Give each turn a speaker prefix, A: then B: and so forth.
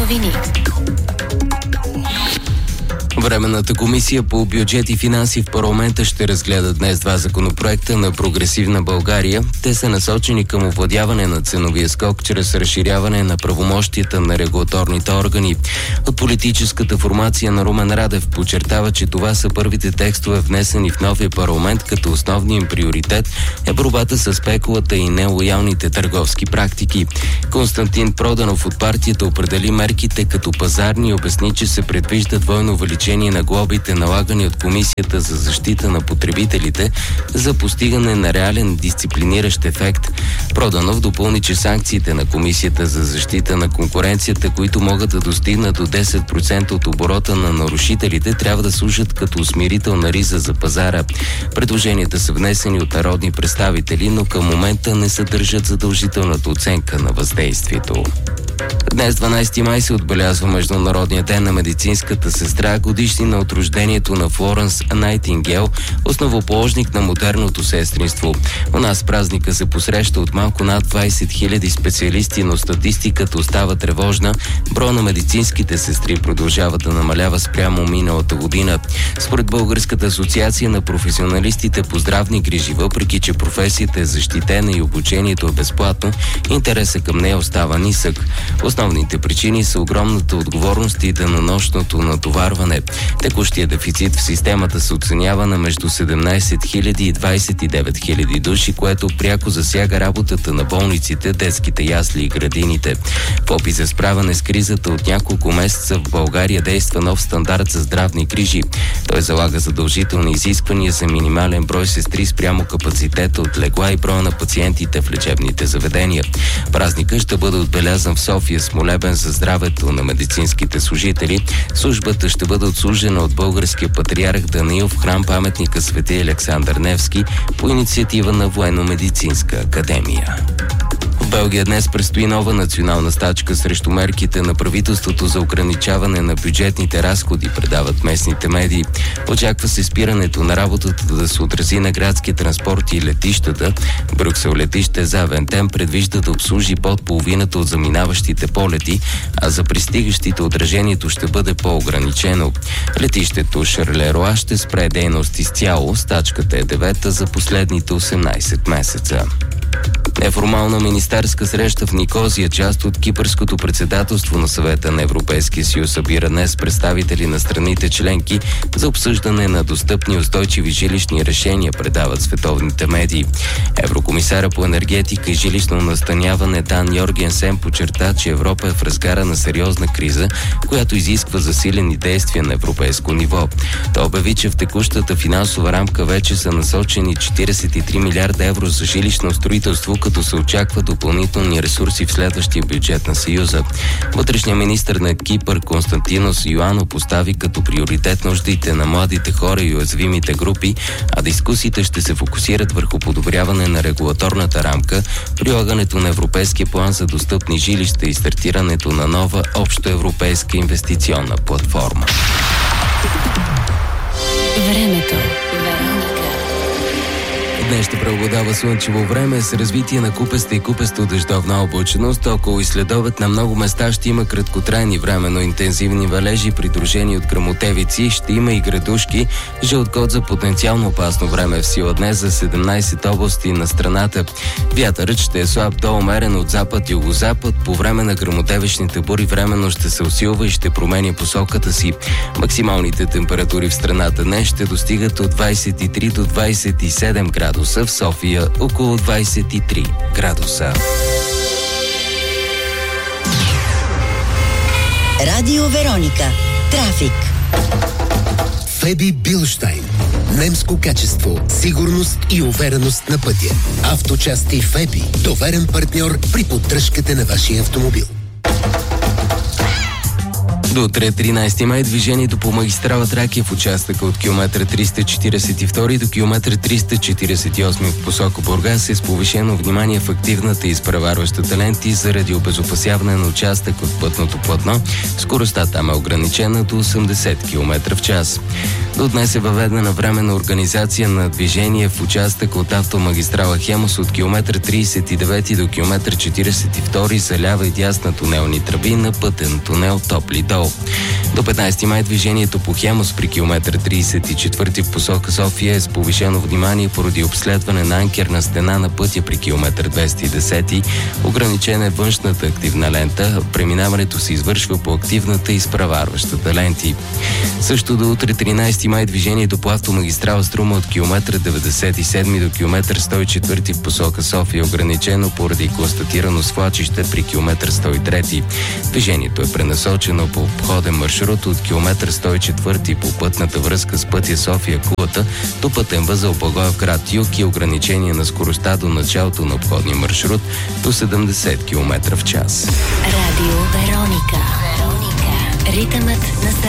A: новини.
B: Временната комисия по бюджет и финанси в парламента ще разгледа днес два законопроекта на Прогресивна България. Те са насочени към овладяване на ценовия скок чрез разширяване на правомощията на регулаторните органи. От политическата формация на Румен Радев подчертава, че това са първите текстове внесени в новия парламент, като основният им приоритет е борбата с спекулата и нелоялните търговски практики. Константин Проданов от партията определи мерките като пазарни и обясни, че се предвижда двойно увеличение на глобите, налагани от Комисията за защита на потребителите, за постигане на реален дисциплиниращ ефект. Проданов допълни, че санкциите на Комисията за защита на конкуренцията, които могат да достигнат до 10% от оборота на нарушителите, трябва да служат като усмирителна риза за пазара. Предложенията са внесени от народни представители, но към момента не съдържат задължителната оценка на въздействието. Днес, 12 май, се отбелязва Международния ден на медицинската сестра, годишнина от рождението на Флоренс Найтингейл, основоположник на модерното сестринство. У нас празника се посреща от малко над 20 000 специалисти, но статистиката остава тревожна. Броя на медицинските сестри продължава да намалява спрямо миналата година. Според Българската асоциация на професионалистите по здравни грижи, въпреки че професията е защитена и обучението е безплатно, интересът към нея остава нисък. Основните причини са огромната отговорност и денонощното натоварване. Текущия дефицит в системата се оценява на между 17 000 и 29 000 души, което пряко засяга работата на болниците, детските ясли и градините. В опит за справяне с кризата от няколко месеца в България действа нов стандарт за здравни грижи. Той залага задължителни изисквания за минимален брой сестри спрямо капацитета от легла и броя на пациентите в лечебните заведения. Празникът ще бъде отбелязан в София с молебен за здравето на медицинските служители. Службата ще бъде отслужена от българския патриарх Даниил в храм паметника Свети Александър Невски по инициатива на Военно-медицинска академия. В Белгия днес предстои нова национална стачка срещу мерките на правителството за ограничаване на бюджетните разходи, предават местните медии. Очаква се спирането на работата да се отрази на градски транспорт и летищата. Брюксел летище Завентем предвижда да обслужи под половината от заминаващите полети, а за пристигащите отражението ще бъде по-ограничено. Летището Шарлеруа ще спре дейност изцяло. Стачката е 9-та за последните 18 месеца. Неформална министерска среща в Никозия, част от кипърското председателство на Съвета на Европейския съюз, събира днес представители на страните членки за обсъждане на достъпни устойчиви жилищни решения, предават световните медии. Еврокомисара по енергетика и жилищно настаняване Дан Йоргенсен подчерта, че Европа е в разгара на сериозна криза, която изисква засилени действия на европейско ниво. Той обяви, че в текущата финансова рамка вече са насочени 43 милиарда евро за жилищно строителство, като се очаква допълнителни ресурси в следващия бюджет на Съюза. Вътрешният министър на Кипър Константинос Йоанно постави като приоритет нуждите на младите хора и уязвимите групи, а дискусиите ще се фокусират върху подобряване на регулаторната рамка, прилагането на Европейския план за достъпни жилища и стартирането на нова общоевропейска инвестиционна платформа.
A: Времето.
B: Днес ще преобладава слънчево време с развитие на купеста и купесто дъждовна облачност. Около и следобед на много места ще има краткотрайни временно интензивни валежи, придружени от гръмотевици. Ще има и градушки. Жълт код за потенциално опасно време в сила днес за 17 области на страната. Вятърът ще е слаб до умерен от запад-югозапад. По време на гръмотевичните бури временно ще се усилва и ще променя посоката си. Максималните температури в страната днес ще достигат от 23 до 27 градуса. В София около 23 градуса.
C: Радио Вероника. Трафик.
D: Феби Билштайн. Немско качество, сигурност и увереност на пътя. Авточасти Феби. Доверен партньор при поддръжката на вашия автомобил.
B: До утре 13 май движението по магистрала Тракия в участъка от километър 342 до километър 348 в посока Бургас е с повишено внимание в активната и изпреварващата ленти заради обезопасяване на участък от пътното платно. Скоростта там е ограничена до 80 км в час. До днес е въведена временна организация на движение в участък от автомагистрала Хемус от километър 39 до километър 42 за лява и дясна тунелни тръби на пътен тунел Топли дол. До 15 май движението по Хемус при километър 34 в посока София е с повишено внимание поради обследване на анкерна стена на пътя при километър 210. Ограничена е външната активна лента. Преминаването се извършва по активната и изпреварващата ленти. Също до утре 13 май движението по автомагистрала Струма от километър 97 до километър 104 в посока София е ограничено поради констатирано свлачище при километър 103. Движението е пренасочено по обходен маршрут от километър 104 по пътната връзка с пътя София-Кулата до пътен възел Благоевград юг и ограничение на скоростта до началото на обходния маршрут до 70 км в час.
C: Радио Вероника. Ритъмът на